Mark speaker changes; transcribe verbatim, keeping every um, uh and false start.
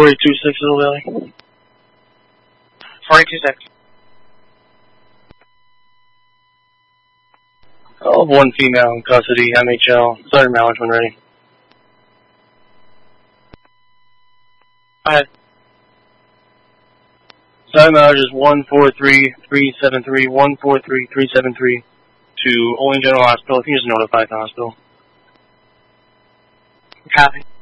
Speaker 1: four eight two six, Little Valley.
Speaker 2: four eight two six.
Speaker 1: I'll have one female in custody, M H L. Sergeant Mallard when ready.
Speaker 2: Go ahead.
Speaker 1: Sergeant Mallard is one four three three seven three, one four three three seven three to Olean General Hospital. If you just notify the hospital.
Speaker 2: Copy.